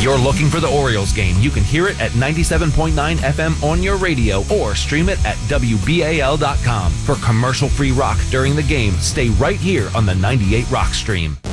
If you're looking for the Orioles game, you can hear it at 97.9 FM on your radio or stream it at WBAL.com. For commercial-free rock during the game, stay right here on the 98 Rock Stream.